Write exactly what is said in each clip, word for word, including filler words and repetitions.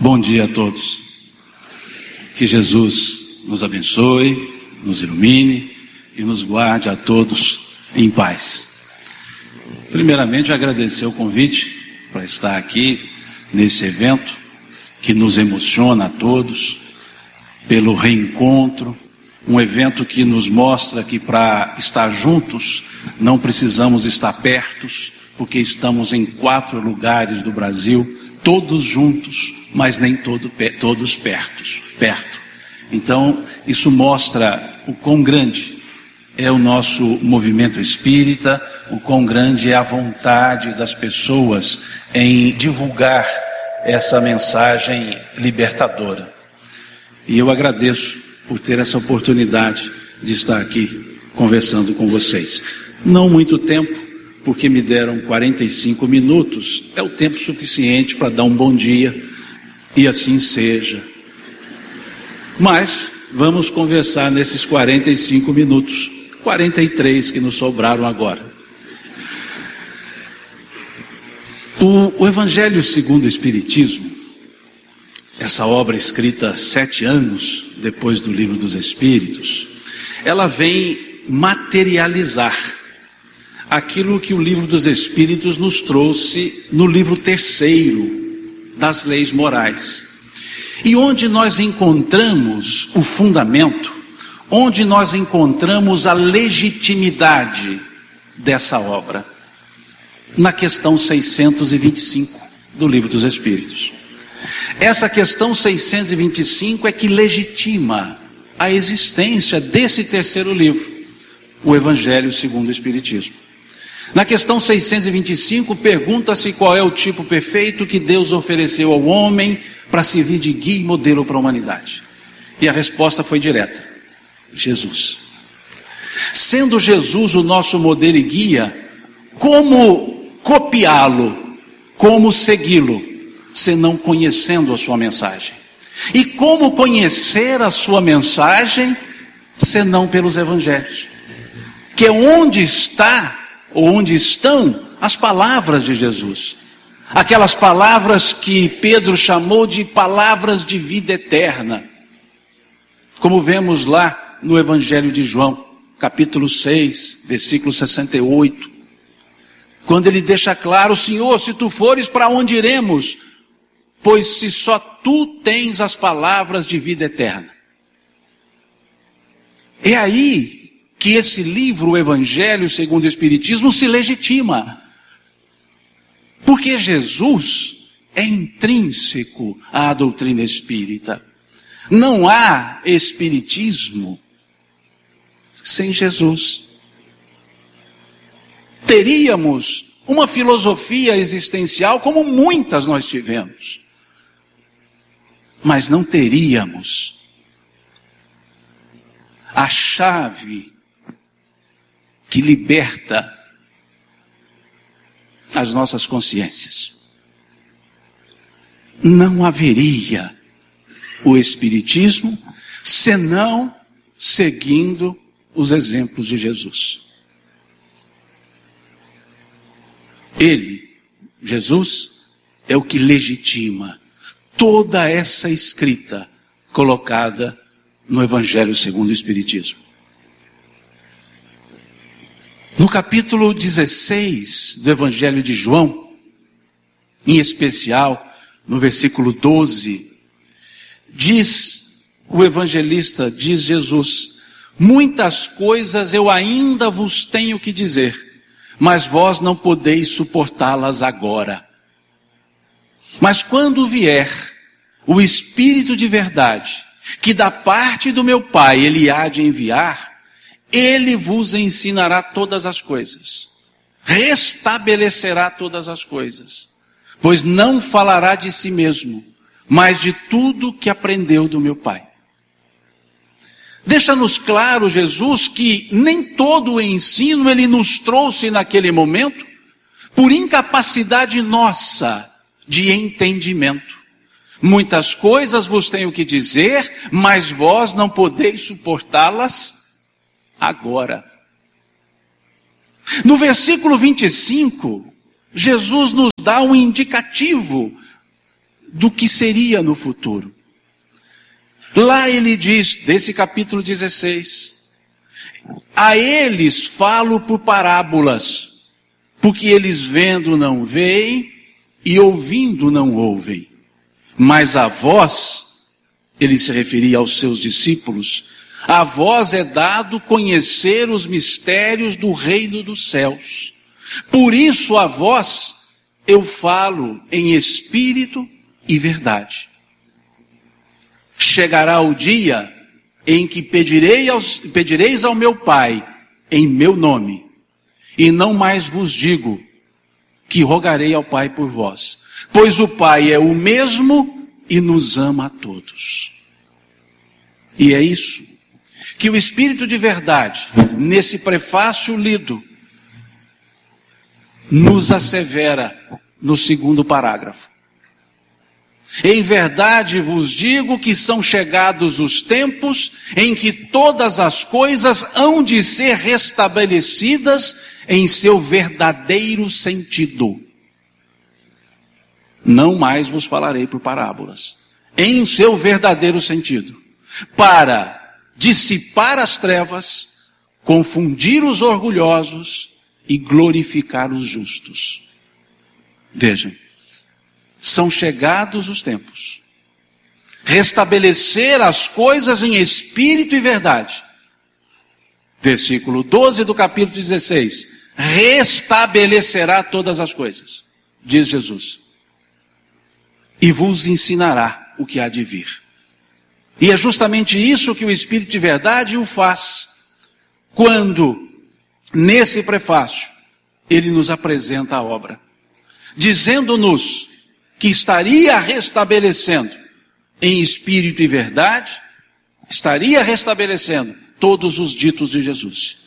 Bom dia a todos. Que Jesus nos abençoe, nos ilumine e nos guarde a todos em paz. Primeiramente, agradecer o convite para estar aqui nesse evento que nos emociona a todos, pelo reencontro, um evento que nos mostra que para estar juntos não precisamos estar pertos, porque estamos em quatro lugares do Brasil, todos juntos, mas nem todo, todos pertos, perto. Então, isso mostra o quão grande é o nosso movimento espírita, o quão grande é a vontade das pessoas em divulgar essa mensagem libertadora. E eu agradeço por ter essa oportunidade de estar aqui conversando com vocês. Não muito tempo, porque me deram quarenta e cinco minutos, é o tempo suficiente para dar um bom dia, e assim seja. Mas vamos conversar nesses quarenta e cinco minutos, quarenta e três que nos sobraram agora. O, o Evangelho segundo o Espiritismo, essa obra escrita sete anos depois do Livro dos Espíritos, ela vem materializar aquilo que o Livro dos Espíritos nos trouxe no livro terceiro das leis morais. E onde nós encontramos o fundamento, onde nós encontramos a legitimidade dessa obra, na questão seiscentos e vinte e cinco do Livro dos Espíritos. Essa questão seiscentos e vinte e cinco é que legitima a existência desse terceiro livro, o Evangelho segundo o Espiritismo. Na questão seiscentos e vinte e cinco, pergunta-se qual é o tipo perfeito que Deus ofereceu ao homem para servir de guia e modelo para a humanidade. E a resposta foi direta: Jesus. Sendo Jesus o nosso modelo e guia, como copiá-lo, como segui-lo, senão conhecendo a sua mensagem? E como conhecer a sua mensagem, senão pelos evangelhos? Que é onde está, ou onde estão as palavras de Jesus. Aquelas palavras que Pedro chamou de palavras de vida eterna. Como vemos lá no Evangelho de João, capítulo seis, versículo sessenta e oito. Quando ele deixa claro: Senhor, se tu fores, para onde iremos? Pois se só tu tens as palavras de vida eterna. É aí que esse livro, o Evangelho segundo o Espiritismo, se legitima. Porque Jesus é intrínseco à doutrina espírita. Não há espiritismo sem Jesus. Teríamos uma filosofia existencial como muitas nós tivemos, mas não teríamos a chave que liberta as nossas consciências. Não haveria o Espiritismo senão seguindo os exemplos de Jesus. Ele, Jesus, é o que legitima toda essa escrita colocada no Evangelho segundo o Espiritismo. No capítulo dezesseis do Evangelho de João, em especial no versículo doze, diz o evangelista, diz Jesus: muitas coisas eu ainda vos tenho que dizer, mas vós não podeis suportá-las agora. Mas quando vier o Espírito de verdade, que da parte do meu Pai ele há de enviar, ele vos ensinará todas as coisas, restabelecerá todas as coisas, pois não falará de si mesmo, mas de tudo que aprendeu do meu Pai. Deixa-nos claro, Jesus, que nem todo o ensino ele nos trouxe naquele momento, por incapacidade nossa de entendimento. Muitas coisas vos tenho que dizer, mas vós não podeis suportá-las agora. No versículo vinte e cinco, Jesus nos dá um indicativo do que seria no futuro. Lá ele diz, desse capítulo dezesseis, a eles falo por parábolas, porque eles vendo não veem e ouvindo não ouvem. Mas a vós, ele se referia aos seus discípulos, a vós é dado conhecer os mistérios do reino dos céus. Por isso a vós eu falo em espírito e verdade. Chegará o dia em que pedirei aos, pedireis ao meu Pai em meu nome, e não mais vos digo que rogarei ao Pai por vós, pois o Pai é o mesmo e nos ama a todos. E é isso que o Espírito de verdade, nesse prefácio lido, nos assevera no segundo parágrafo. Em verdade vos digo que são chegados os tempos em que todas as coisas hão de ser restabelecidas em seu verdadeiro sentido. Não mais vos falarei por parábolas. Em seu verdadeiro sentido. Para dissipar as trevas, confundir os orgulhosos e glorificar os justos. Vejam, são chegados os tempos. Restabelecer as coisas em espírito e verdade. Versículo doze do capítulo dezesseis. Restabelecerá todas as coisas, diz Jesus. E vos ensinará o que há de vir. E é justamente isso que o Espírito de verdade o faz, quando, nesse prefácio, ele nos apresenta a obra, dizendo-nos que estaria restabelecendo em espírito e verdade, estaria restabelecendo todos os ditos de Jesus,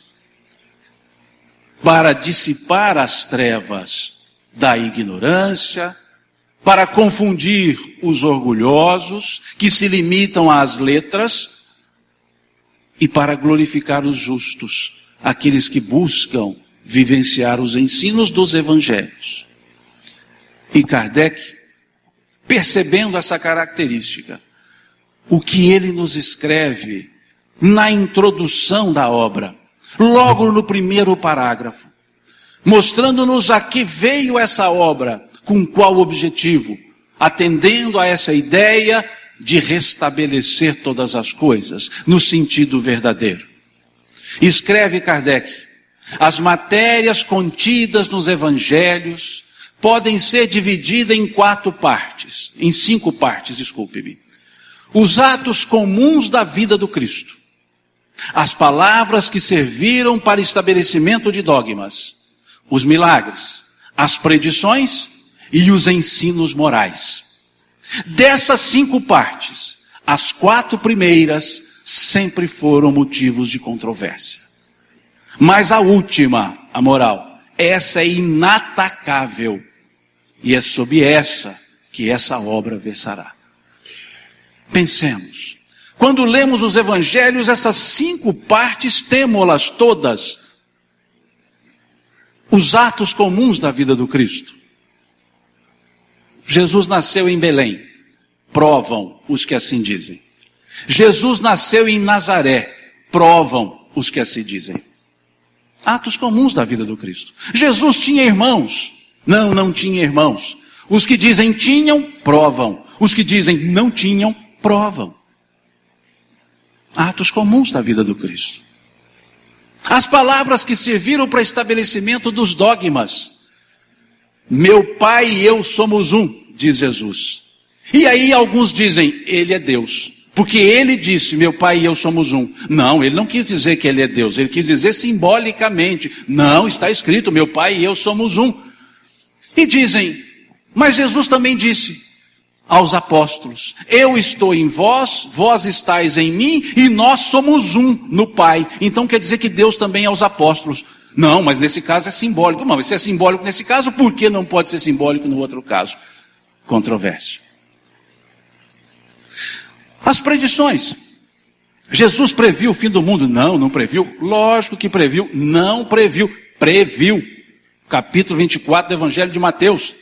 para dissipar as trevas da ignorância, para confundir os orgulhosos, que se limitam às letras, e para glorificar os justos, aqueles que buscam vivenciar os ensinos dos evangelhos. E Kardec, percebendo essa característica, o que ele nos escreve na introdução da obra, logo no primeiro parágrafo, mostrando-nos a que veio essa obra, com qual objetivo, atendendo a essa ideia de restabelecer todas as coisas, no sentido verdadeiro. Escreve Kardec, as matérias contidas nos evangelhos podem ser divididas em quatro partes, em cinco partes, desculpe-me. Os atos comuns da vida do Cristo, as palavras que serviram para estabelecimento de dogmas, os milagres, as predições e os ensinos morais. Dessas cinco partes, as quatro primeiras sempre foram motivos de controvérsia. Mas a última, a moral, essa é inatacável. E é sob essa que essa obra versará. Pensemos. Quando lemos os evangelhos, essas cinco partes, temo-las todas. Os atos comuns da vida do Cristo. Jesus nasceu em Belém. Provam os que assim dizem. Jesus nasceu em Nazaré. Provam os que assim dizem. Atos comuns da vida do Cristo. Jesus tinha irmãos. Não, não tinha irmãos. Os que dizem tinham, provam. Os que dizem não tinham, provam. Atos comuns da vida do Cristo. As palavras que serviram para estabelecimento dos dogmas. Meu Pai e eu somos um, diz Jesus. E aí alguns dizem, ele é Deus. Porque ele disse, meu Pai e eu somos um. Não, ele não quis dizer que ele é Deus. Ele quis dizer simbolicamente. Não, está escrito, meu Pai e eu somos um. E dizem, mas Jesus também disse aos apóstolos, eu estou em vós, vós estáis em mim, e nós somos um no Pai. Então quer dizer que Deus também é aos apóstolos. Não, mas nesse caso é simbólico. Não, mas se é simbólico nesse caso, por que não pode ser simbólico no outro caso? Controvérsia. As predições. Jesus previu o fim do mundo? Não, não previu. Lógico que previu. Não previu. Previu. Capítulo vinte e quatro do Evangelho de Mateus.